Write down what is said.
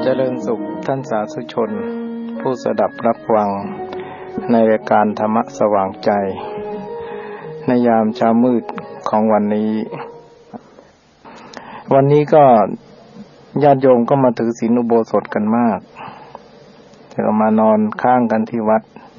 เจริญสุขท่านสาธุชนผู้สดับรับฟังในรายการธรรมะสว่างใจในยามเช้ามืดของวันนี้ก็ญาติโยมก็มาถือศีลอุโบสถกันมากแต่ก็มานอนค้างกันที่วัด